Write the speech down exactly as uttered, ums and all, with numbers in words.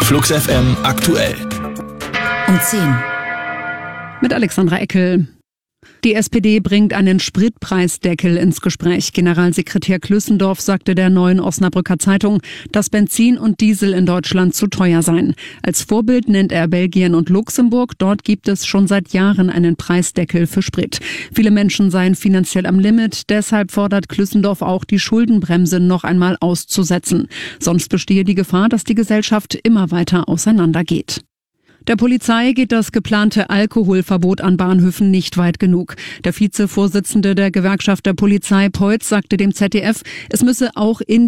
Flux F M aktuell. Um zehn. Mit Alexandra Eckel. Die S P D bringt einen Spritpreisdeckel ins Gespräch. Generalsekretär Klüssendorf sagte der Neuen Osnabrücker Zeitung, dass Benzin und Diesel in Deutschland zu teuer seien. Als Vorbild nennt er Belgien und Luxemburg. Dort gibt es schon seit Jahren einen Preisdeckel für Sprit. Viele Menschen seien finanziell am Limit. Deshalb fordert Klüssendorf auch, die Schuldenbremse noch einmal auszusetzen. Sonst bestehe die Gefahr, dass die Gesellschaft immer weiter auseinandergeht. Der Polizei geht das geplante Alkoholverbot an Bahnhöfen nicht weit genug. Der Vizevorsitzende der Gewerkschaft der Polizei, Peutz, sagte dem Z D F, es müsse auch in